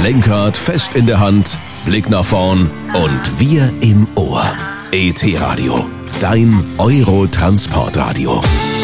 Lenkrad fest in der Hand, Blick nach vorn und wir im Ohr. ET Radio, dein Euro-Transportradio.